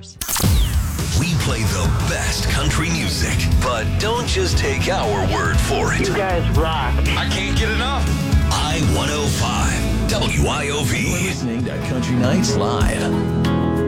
listeners. We play the best country music, but don't just take our word for it. You guys rock. I can't get enough. I-105 WIOV. You're listening to Country Nights Live.